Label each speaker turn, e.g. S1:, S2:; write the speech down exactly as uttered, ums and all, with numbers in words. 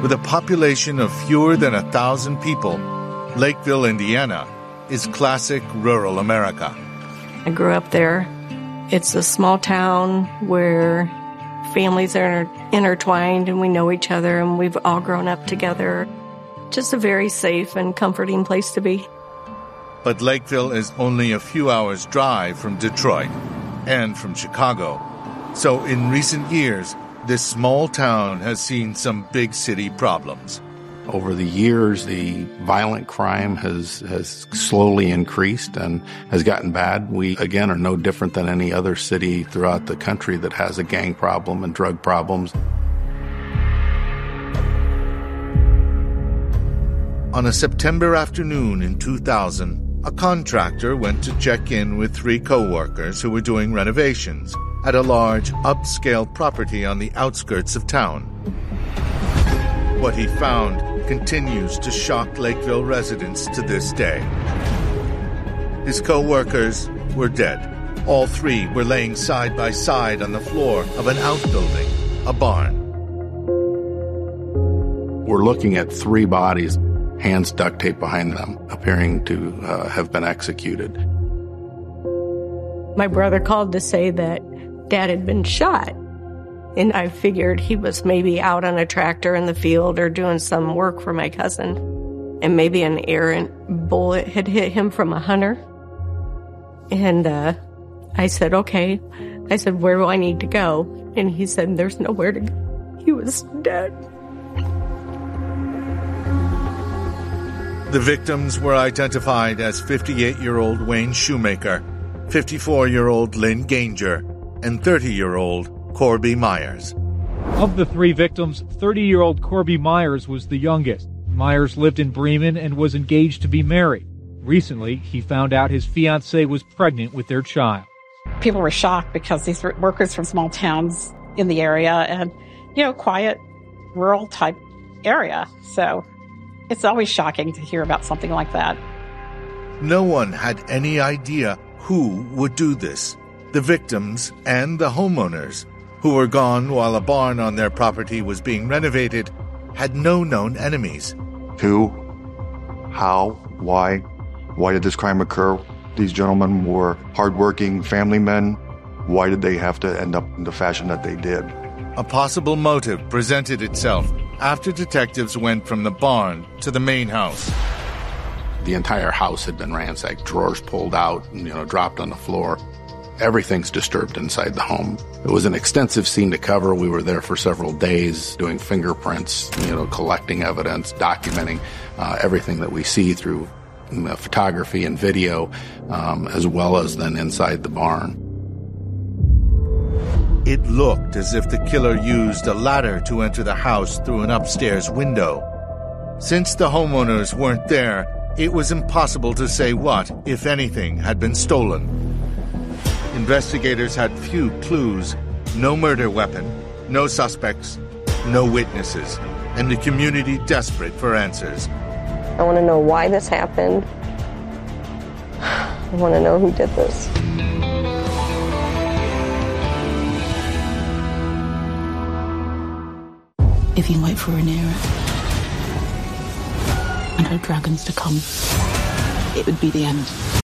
S1: With a population of fewer than a thousand people, Lakeville, Indiana, is classic rural America.
S2: I grew up there. It's a small town where families are intertwined and we know each other and we've all grown up together. Just a very safe and comforting place to be.
S1: But Lakeville is only a few hours' drive from Detroit and from Chicago. So in recent years, this small town has seen some big city problems.
S3: Over the years, the violent crime has, has slowly increased and has gotten bad. We, again, are no different than any other city throughout the country that has a gang problem and drug problems.
S1: On a September afternoon in two thousand, a contractor went to check in with three co-workers who were doing renovations at a large, upscale property on the outskirts of town. What he found continues to shock Lakeville residents to this day. His co-workers were dead. All three were laying side by side on the floor of an outbuilding, a barn.
S3: We're looking at three bodies, hands duct taped behind them, appearing to uh, have been executed.
S2: My brother called to say that Dad had been shot. And I figured he was maybe out on a tractor in the field or doing some work for my cousin. And maybe an errant bullet had hit him from a hunter. And uh, I said, okay. I said, where do I need to go? And he said, there's nowhere to go. He was dead.
S1: The victims were identified as fifty-eight-year-old Wayne Shoemaker, fifty-four-year-old Lynn Ganger, and thirty-year-old Corby Myers.
S4: Of the three victims, thirty-year-old Corby Myers was the youngest. Myers lived in Bremen and was engaged to be married. Recently, he found out his fiancée was pregnant with their child.
S5: People were shocked because these were workers from small towns in the area and, you know, quiet, rural type area. So it's always shocking to hear about something like that.
S1: No one had any idea who would do this, the victims and the homeowners, who were gone while a barn on their property was being renovated, had no known enemies.
S6: Who? How? Why? Why did this crime occur? These gentlemen were hardworking family men. Why did they have to end up in the fashion that they did?
S1: A possible motive presented itself after detectives went from the barn to the main house.
S3: The entire house had been ransacked, drawers pulled out, you know, dropped on the floor. Everything's disturbed inside the home. It was an extensive scene to cover. We were there for several days doing fingerprints, you know, collecting evidence, documenting uh, everything that we see through you know, photography and video, um, as well as then inside the barn.
S1: It looked as if the killer used a ladder to enter the house through an upstairs window. Since the homeowners weren't there, it was impossible to say what, if anything, had been stolen. Investigators had few clues, no murder weapon, no suspects, no witnesses, and the community desperate for answers.
S7: I want to know why this happened. I want to know who did this.
S8: If you wait for Rhaenyra and her dragons to come, it would be the end.